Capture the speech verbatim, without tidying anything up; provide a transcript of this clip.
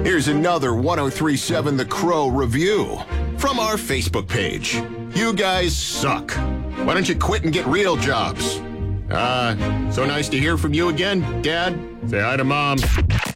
Here's another one oh three point seven The Crow review from our Facebook page. You guys suck. Why don't you quit and get real jobs? Uh, so nice to hear from you again, Dad. Say hi to Mom.